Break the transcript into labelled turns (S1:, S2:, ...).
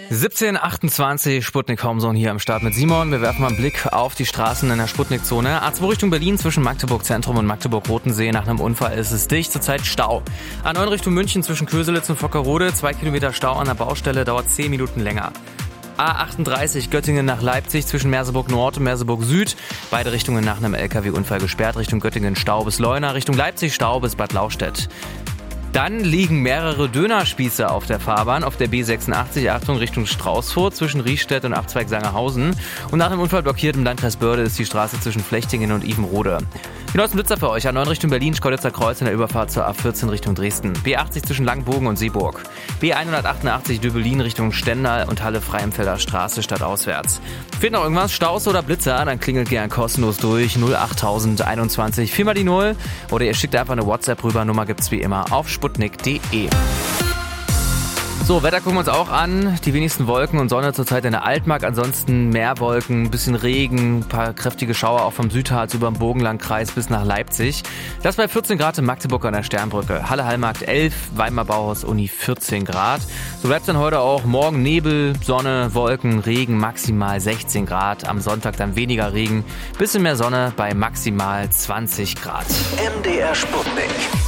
S1: 17:28 Sputnik Homezone hier am Start mit Simon. Wir werfen mal einen Blick auf die Straßen in der Sputnik-Zone. A2 Richtung Berlin zwischen Magdeburg Zentrum und Magdeburg-Rotensee. Nach einem Unfall ist es dicht, zurzeit Stau. A9 Richtung München zwischen Köselitz und Fockerode. 2 Kilometer Stau an der Baustelle, dauert 10 Minuten länger. A38 Göttingen nach Leipzig zwischen Merseburg Nord und Merseburg Süd. Beide Richtungen nach einem LKW-Unfall gesperrt. Richtung Göttingen Stau bis Leuna, Richtung Leipzig Stau bis Bad Lauchstädt. Dann liegen mehrere Dönerspieße auf der Fahrbahn, auf der B86, Achtung, Richtung Straußfurt, zwischen Riestedt und Abzweig Sangerhausen. Und nach einem Unfall blockiert im Landkreis Börde ist die Straße zwischen Flechtingen und Ivenrode. Die neuesten Blitzer für euch, A9 Richtung Berlin, Schkeuditzer Kreuz in der Überfahrt zur A14 Richtung Dresden. B80 zwischen Langenbogen und Seeburg. B188 Döbelin Richtung Stendal und Halle-Freienfelder Straße stadtauswärts. Fehlt noch irgendwas, Staus oder Blitzer, dann klingelt gern kostenlos durch 08021 4 mal die 0 oder ihr schickt einfach eine WhatsApp rüber, Nummer gibt's wie immer auf sputnik.de. So, Wetter gucken wir uns auch an. Die wenigsten Wolken und Sonne zurzeit in der Altmark. Ansonsten mehr Wolken, ein bisschen Regen, ein paar kräftige Schauer auch vom Südharz über den Burgenlandkreis bis nach Leipzig. Das bei 14 Grad in Magdeburg an der Sternbrücke. Halle-Hallmarkt 11, Weimar Bauhaus Uni 14 Grad. So bleibt es dann heute auch. Morgen Nebel, Sonne, Wolken, Regen, maximal 16 Grad. Am Sonntag dann weniger Regen, bisschen mehr Sonne bei maximal 20 Grad.
S2: MDR Sputnik.